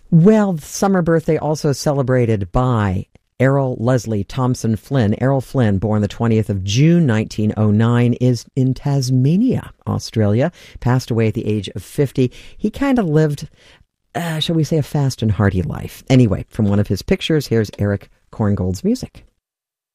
Well, summer birthday also celebrated by Errol Leslie Thompson Flynn. Errol Flynn, born the 20th of June, 1909, is in Tasmania, Australia. Passed away at the age of 50. He kind of lived, shall we say, a fast and hearty life. Anyway, from one of his pictures, here's Eric Korngold's music.